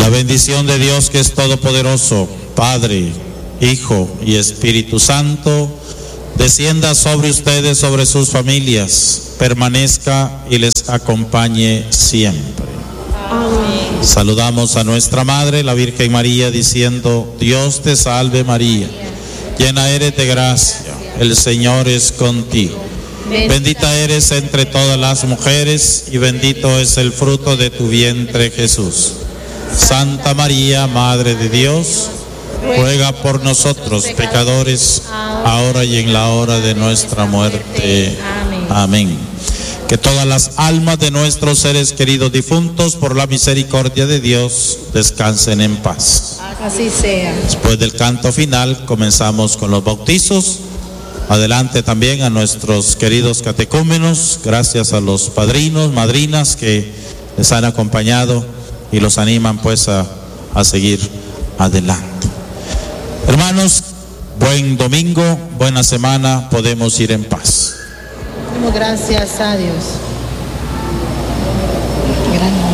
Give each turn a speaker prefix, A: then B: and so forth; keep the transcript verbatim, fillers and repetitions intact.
A: La bendición de Dios, que es todopoderoso, Padre, Hijo y Espíritu Santo, descienda sobre ustedes, sobre sus familias, permanezca y les acompañe siempre.
B: Amén.
A: Saludamos a nuestra Madre, la Virgen María, diciendo: Dios te salve María, llena eres de gracia, el Señor es contigo. Bendita eres entre todas las mujeres y bendito es el fruto de tu vientre, Jesús. Santa María, Madre de Dios, ruega por nosotros pecadores, ahora y en la hora de nuestra muerte. Amén. Que todas las almas de nuestros seres queridos difuntos, por la misericordia de Dios, descansen en paz.
B: Así sea.
A: Después del canto final, comenzamos con los bautizos. Adelante también a nuestros queridos catecúmenos, gracias a los padrinos, madrinas que les han acompañado y los animan pues a, a seguir adelante. Hermanos, buen domingo, buena semana, podemos ir en paz.
B: Gracias a Dios.